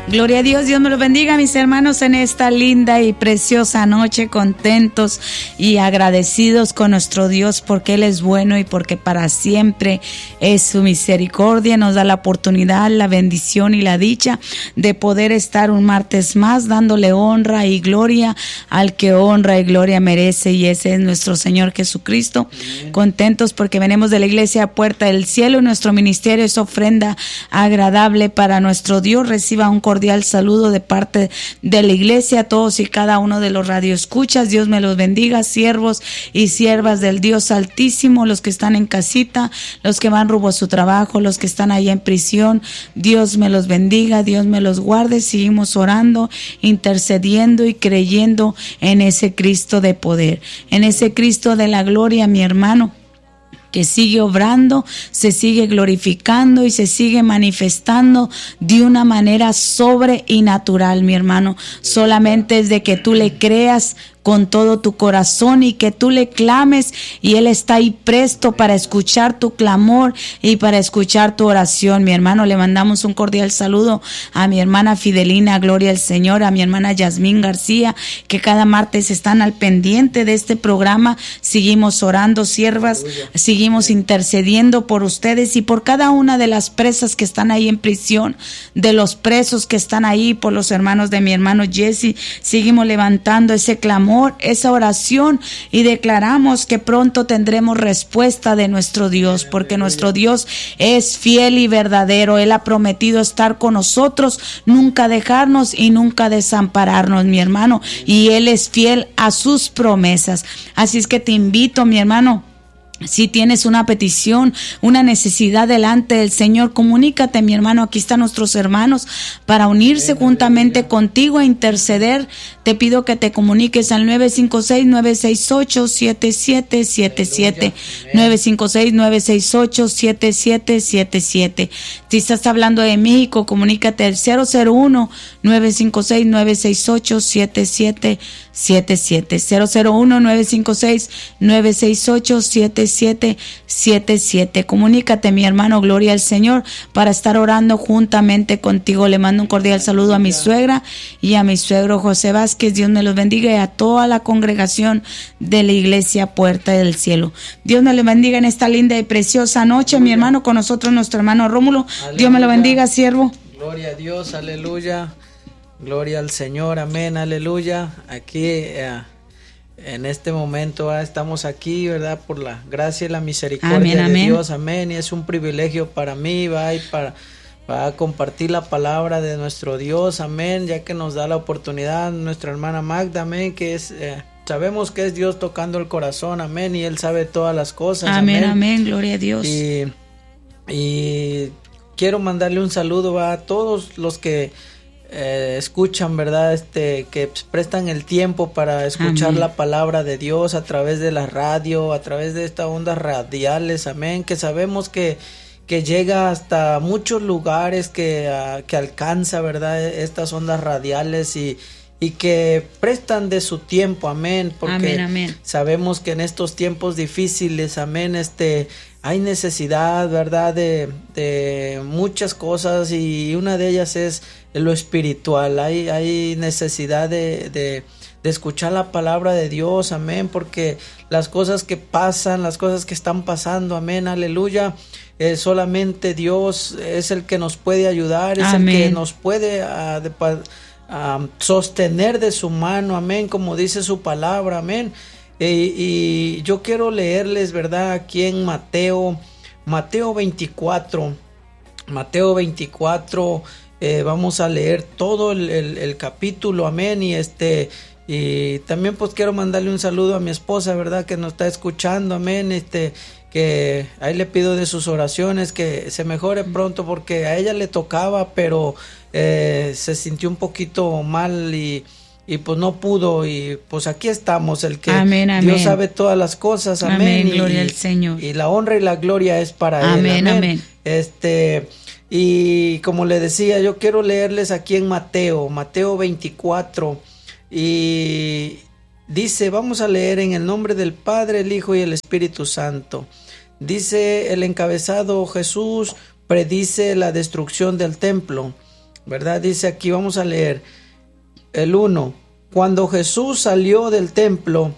Gloria a Dios, Dios me los bendiga, mis hermanos, en esta linda y preciosa noche, contentos y agradecidos con nuestro Dios porque Él es bueno y porque para siempre es su misericordia. Nos da la oportunidad, la bendición y la dicha de poder estar un martes más dándole honra y gloria al que honra y gloria merece, y ese es nuestro Señor Jesucristo. Amén. Contentos porque venimos de la iglesia Puerta del Cielo y nuestro ministerio es ofrenda agradable para nuestro Dios. Reciba un cordial saludo de parte de la iglesia a todos y cada uno de los radioescuchas. Dios me los bendiga, siervos y siervas del Dios Altísimo, los que están en casita, los que van rumbo a su trabajo, los que están ahí en prisión. Dios me los bendiga, Dios me los guarde. Seguimos orando, intercediendo y creyendo en ese Cristo de poder, en ese Cristo de la gloria, mi hermano, que sigue obrando, se sigue glorificando y se sigue manifestando de una manera sobre y natural, mi hermano. Solamente es de que tú le creas con todo tu corazón y que tú le clames, y Él está ahí presto para escuchar tu clamor y para escuchar tu oración, mi hermano. Le mandamos un cordial saludo a mi hermana Fidelina, gloria al Señor, a mi hermana Yasmín García, que cada martes están al pendiente de este programa. Seguimos orando, siervas, seguimos intercediendo por ustedes y por cada una de las presas que están ahí en prisión, de los presos que están ahí, por los hermanos de mi hermano Jesse. Seguimos levantando ese clamor, esa oración, y declaramos que pronto tendremos respuesta de nuestro Dios, porque nuestro Dios es fiel y verdadero. Él ha prometido estar con nosotros, nunca dejarnos y nunca desampararnos, mi hermano, y Él es fiel a sus promesas. Así es que te invito, mi hermano, si tienes una petición, una necesidad delante del Señor, comunícate, mi hermano. Aquí están nuestros hermanos para unirse juntamente contigo a interceder. Te pido que te comuniques al 956-968-7777, 956-968-7777. Si estás hablando de México, comunícate al 001-956-968-7777, 001-956-968-7777. Comunícate, mi hermano, gloria al Señor, para estar orando juntamente contigo. Le mando un cordial saludo a mi suegra y a mi suegro José Vázquez. Dios me los bendiga, y a toda la congregación de la iglesia Puerta del Cielo. Dios me los bendiga en esta linda y preciosa noche, mi hermano. Con nosotros nuestro hermano Rómulo. Aleluya. Dios me lo bendiga, siervo. Gloria a Dios, aleluya. Gloria al Señor, amén, aleluya. Aquí en este momento estamos aquí, ¿verdad? Por la gracia y la misericordia amén, de amén. Dios, amén. Y es un privilegio para mí, va, y para compartir la palabra de nuestro Dios, amén, ya que nos da la oportunidad nuestra hermana Magda, amén, que es... sabemos que es Dios tocando el corazón, amén, y Él sabe todas las cosas, amén, amén, amén, gloria a Dios. Y quiero mandarle un saludo a todos los que escuchan, ¿verdad? Que prestan el tiempo para escuchar amén. La palabra de Dios a través de la radio, a través de estas ondas radiales, amén, que sabemos que llega hasta muchos lugares, que alcanza, ¿verdad? Estas ondas radiales y que prestan de su tiempo, amén, porque amén, amén. Sabemos que en estos tiempos difíciles, amén, hay necesidad, ¿verdad? De muchas cosas, y una de ellas es lo espiritual. Hay necesidad de escuchar la palabra de Dios, amén, porque las cosas que pasan, las cosas que están pasando, amén, aleluya, solamente Dios es el que nos puede ayudar, es amén. El que nos puede sostener de su mano, amén, como dice su palabra, amén. Y yo quiero leerles, ¿verdad? Aquí en Mateo 24, vamos a leer todo el capítulo, amén, y también pues quiero mandarle un saludo a mi esposa, ¿verdad? Que nos está escuchando, amén, que ahí le pido de sus oraciones que se mejore pronto, porque a ella le tocaba, pero se sintió un poquito mal y pues no pudo, y pues aquí estamos, el que amén, amén. Dios sabe todas las cosas, amén, gloria al Señor. Y la honra y la gloria es para amén, Él, amén. Y como le decía, yo quiero leerles aquí en Mateo 24, y dice, vamos a leer en el nombre del Padre, el Hijo y el Espíritu Santo. Dice el encabezado: Jesús predice la destrucción del templo. ¿verdad? Dice aquí, vamos a leer el 1. Cuando Jesús salió del templo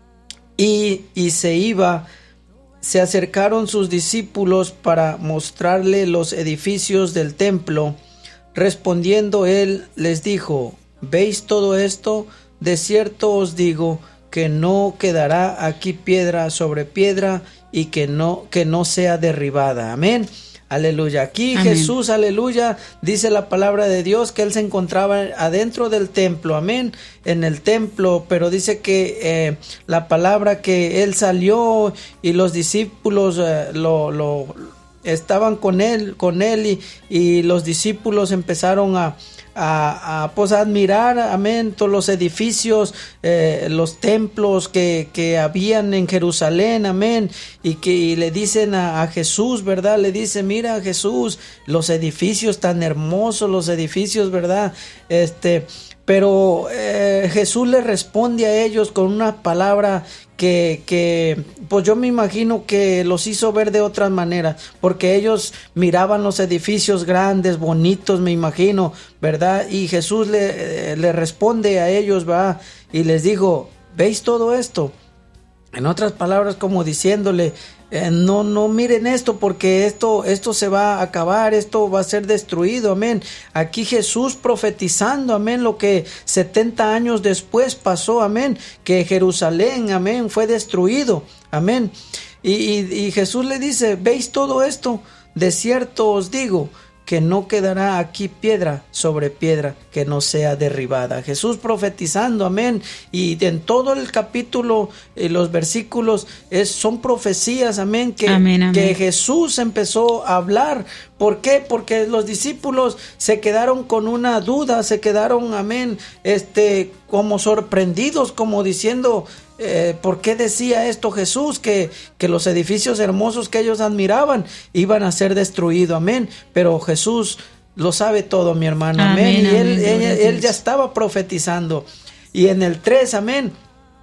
y se iba, se acercaron sus discípulos para mostrarle los edificios del templo. Respondiendo él les dijo: ¿Veis todo esto? De cierto os digo que no quedará aquí piedra sobre piedra y que no sea derribada. Amén. Aleluya. Aquí amén. Jesús, aleluya, dice la palabra de Dios que él se encontraba adentro del templo, amén, en el templo, pero dice que la palabra que él salió y los discípulos estaban con él y los discípulos empezaron a admirar, amén, todos los edificios, los templos que habían en Jerusalén, amén, y le dicen a Jesús, ¿verdad? Le dice: mira, Jesús, los edificios tan hermosos, los edificios, ¿verdad? Pero Jesús le responde a ellos con una palabra que pues yo me imagino que los hizo ver de otra manera, porque ellos miraban los edificios grandes, bonitos, me imagino, ¿verdad? Y Jesús le responde a ellos, ¿va? Y les dijo: ¿veis todo esto? En otras palabras, como diciéndole, no miren esto, porque esto se va a acabar, esto va a ser destruido, amén. Aquí Jesús profetizando, amén, lo que 70 años después pasó, amén, que Jerusalén, amén, fue destruido, amén. Y Jesús le dice: ¿veis todo esto? De cierto os digo que no quedará aquí piedra sobre piedra que no sea derribada. Jesús profetizando, amén, y en todo el capítulo, los versículos son profecías, amén, que Jesús empezó a hablar. ¿Por qué? Porque los discípulos se quedaron con una duda, se quedaron, amén, como sorprendidos, como diciendo: ¿por qué decía esto Jesús? Que los edificios hermosos que ellos admiraban iban a ser destruidos, amén. Pero Jesús lo sabe todo, mi hermano, amén. Y él ya estaba profetizando. Y en el 3, amén,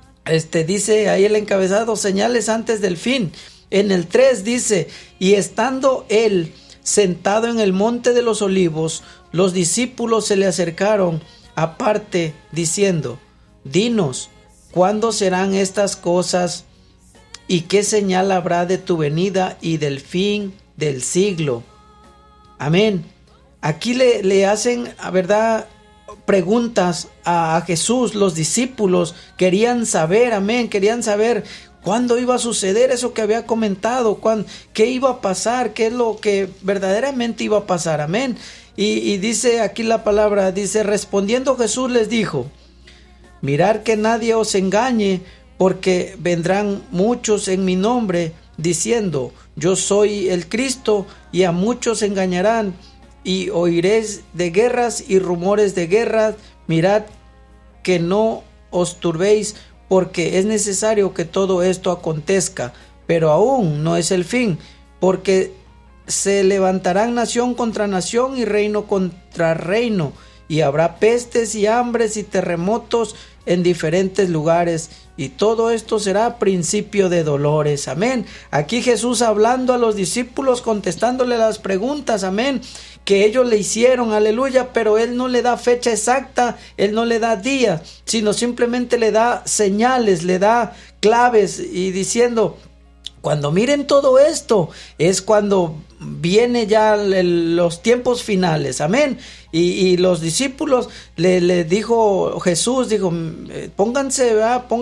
dice ahí el encabezado: señales antes del fin. En el 3 dice: y estando él sentado en el monte de los olivos, los discípulos se le acercaron aparte diciendo: dinos, ¿cuándo serán estas cosas? ¿Y qué señal habrá de tu venida y del fin del siglo? Amén. Aquí le hacen, ¿verdad?, preguntas a Jesús. Los discípulos querían saber, amén, querían saber cuándo iba a suceder eso que había comentado, qué iba a pasar, qué es lo que verdaderamente iba a pasar, amén. Y dice aquí la palabra, dice: respondiendo Jesús les dijo: mirad que nadie os engañe, porque vendrán muchos en mi nombre, diciendo: yo soy el Cristo, y a muchos engañarán, y oiréis de guerras y rumores de guerras. Mirad que no os turbéis, porque es necesario que todo esto acontezca, pero aún no es el fin, porque se levantarán nación contra nación y reino contra reino, y habrá pestes y hambres y terremotos en diferentes lugares, y todo esto será principio de dolores, amén. Aquí Jesús hablando a los discípulos, contestándole las preguntas, amén, que ellos le hicieron, aleluya, pero él no le da fecha exacta, él no le da día, sino simplemente le da señales, le da claves, y diciendo: cuando miren todo esto, es cuando viene ya los tiempos finales, amén. Y los discípulos le dijo Jesús, dijo: pónganse,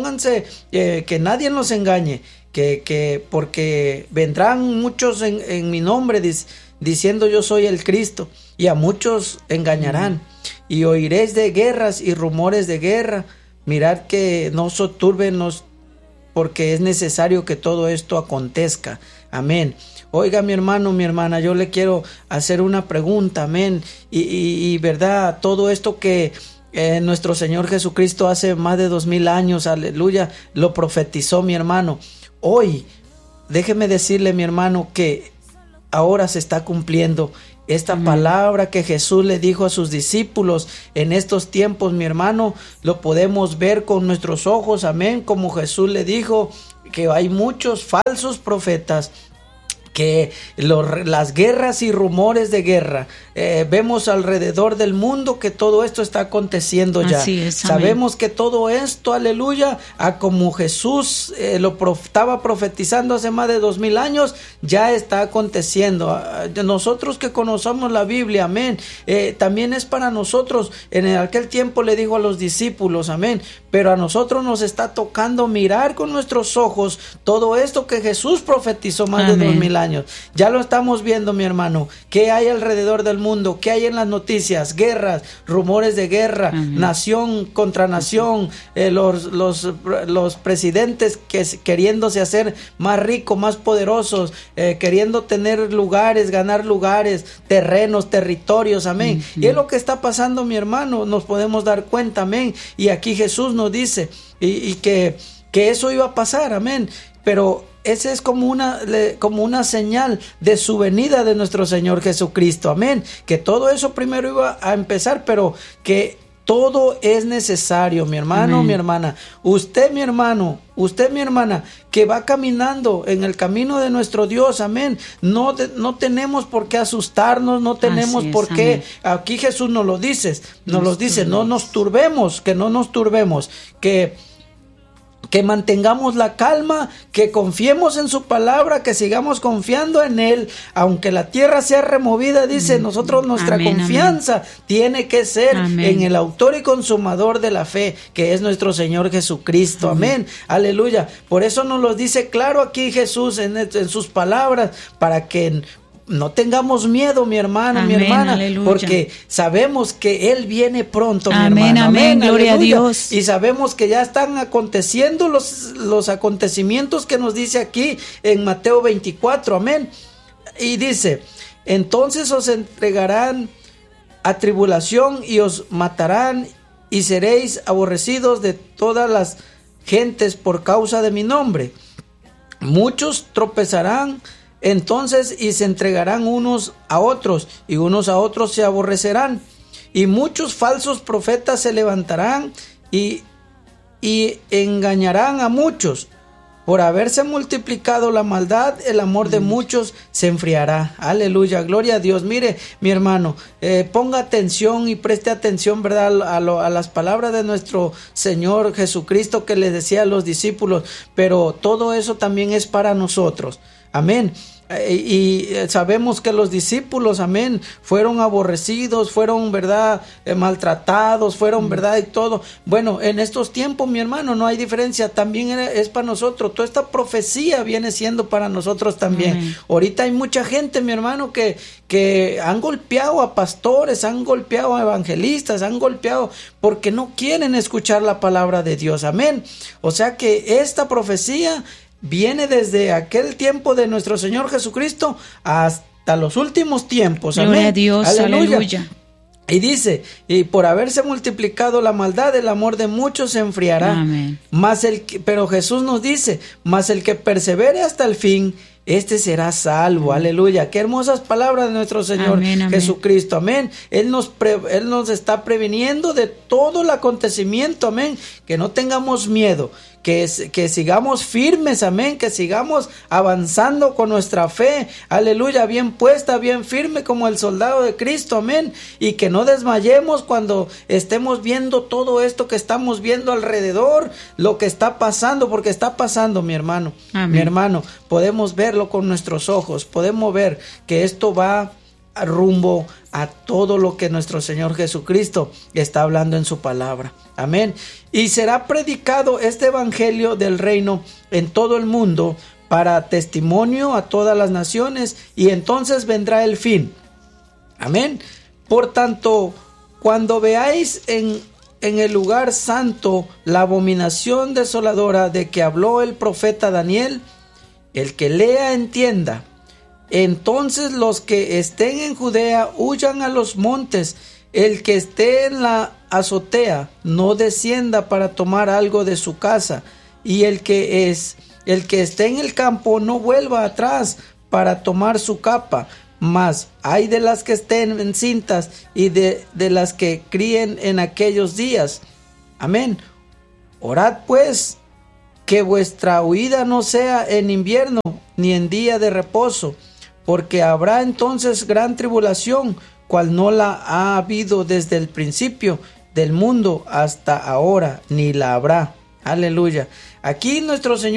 que nadie nos engañe, que porque vendrán muchos en mi nombre diciendo: yo soy el Cristo, y a muchos engañarán, y oiréis de guerras y rumores de guerra. Mirad que no os turben, porque es necesario que todo esto acontezca, amén. Oiga, mi hermano, mi hermana, yo le quiero hacer una pregunta, amén, y verdad, todo esto que nuestro Señor Jesucristo hace más de 2000 años, aleluya, lo profetizó, mi hermano. Hoy, déjeme decirle, mi hermano, que ahora se está cumpliendo esta palabra que Jesús le dijo a sus discípulos en estos tiempos, mi hermano. Lo podemos ver con nuestros ojos, amén, como Jesús le dijo que hay muchos falsos profetas que las guerras y rumores de guerra, vemos alrededor del mundo que todo esto está aconteciendo ya. Así es, sabemos que todo esto, aleluya, como Jesús estaba profetizando hace más de 2000 años, ya está aconteciendo. Nosotros que conocemos la Biblia, amén, también es para nosotros. En aquel tiempo le dijo a los discípulos, amén, pero a nosotros nos está tocando mirar con nuestros ojos todo esto que Jesús profetizó más de 2000 años. Ya lo estamos viendo, mi hermano. ¿Qué hay alrededor del mundo? ¿Qué hay en las noticias? Guerras, rumores de guerra, nación contra nación, los presidentes queriéndose hacer más ricos, más poderosos, queriendo tener lugares, ganar lugares, terrenos, territorios, amén. Y es lo que está pasando, mi hermano, nos podemos dar cuenta, amén. Y aquí Jesús nos dice y que eso iba a pasar, amén. Pero ese es como una señal de su venida de nuestro Señor Jesucristo, amén. Que todo eso primero iba a empezar, pero que todo es necesario, mi hermano, mi hermana. Usted, mi hermano, usted, mi hermana, que va caminando en el camino de nuestro Dios, amén. No tenemos por qué asustarnos, no tenemos por qué. Aquí Jesús nos lo dice, no nos turbemos, que no nos turbemos, que mantengamos la calma, que confiemos en su palabra, que sigamos confiando en Él, aunque la tierra sea removida, dice, nuestra confianza tiene que ser en el autor y consumador de la fe, que es nuestro Señor Jesucristo, amén, aleluya. Por eso nos lo dice claro aquí Jesús en sus palabras, para que no tengamos miedo, mi hermano, mi hermana, aleluya, porque sabemos que Él viene pronto, mi hermano. Amén, gloria a Dios. Y sabemos que ya están aconteciendo los acontecimientos que nos dice aquí en Mateo 24, amén. Y dice, entonces os entregarán a tribulación y os matarán y seréis aborrecidos de todas las gentes por causa de mi nombre. Muchos tropezarán entonces y se entregarán unos a otros y unos a otros se aborrecerán y muchos falsos profetas se levantarán y engañarán a muchos. Por haberse multiplicado la maldad, el amor de muchos se enfriará. Aleluya, gloria a Dios. Mire, mi hermano, ponga atención y preste atención, ¿verdad? A las palabras de nuestro Señor Jesucristo que les decía a los discípulos, pero todo eso también es para nosotros. Amén. Y sabemos que los discípulos, amén, fueron aborrecidos, fueron, verdad, maltratados, fueron, verdad, y todo. Bueno, en estos tiempos, mi hermano, no hay diferencia, también es para nosotros. Toda esta profecía viene siendo para nosotros también. Amén. Ahorita hay mucha gente, mi hermano, que han golpeado a pastores, han golpeado a evangelistas, han golpeado porque no quieren escuchar la palabra de Dios, amén. O sea que esta profecía viene desde aquel tiempo de nuestro Señor Jesucristo hasta los últimos tiempos. Amén. Gloria a Dios, aleluya. Y dice, y por haberse multiplicado la maldad, el amor de muchos se enfriará. Amén. Pero Jesús nos dice, mas el que persevere hasta el fin, este será salvo. Amén. Aleluya. Qué hermosas palabras de nuestro Señor Jesucristo. Amén. Él nos está previniendo de todo el acontecimiento. Amén. Que no tengamos miedo. Que sigamos firmes, amén, que sigamos avanzando con nuestra fe, aleluya, bien puesta, bien firme como el soldado de Cristo, amén, y que no desmayemos cuando estemos viendo todo esto que estamos viendo alrededor, lo que está pasando, porque está pasando, mi hermano, mi hermano, podemos verlo con nuestros ojos, podemos ver que esto va rumbo a todo lo que nuestro Señor Jesucristo está hablando en su palabra. Amén. Y será predicado este evangelio del reino en todo el mundo para testimonio a todas las naciones y entonces vendrá el fin. Amén. Por tanto, cuando veáis en el lugar santo la abominación desoladora de que habló el profeta Daniel, el que lea entienda. Entonces los que estén en Judea huyan a los montes, el que esté en la azotea no descienda para tomar algo de su casa, y el que esté en el campo no vuelva atrás para tomar su capa. Mas hay de las que estén encintas y de las que críen en aquellos días. Amén. Orad pues que vuestra huida no sea en invierno ni en día de reposo, porque habrá entonces gran tribulación, cual no la ha habido desde el principio del mundo hasta ahora, ni la habrá. Aleluya. Aquí nuestro Señor